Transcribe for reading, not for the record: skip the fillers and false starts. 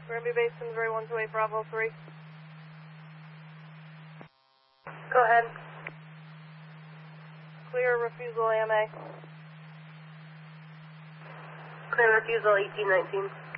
Granby Base, Missouri 128 Bravo 3. Go ahead. Clear refusal AMA. Clear refusal 1819.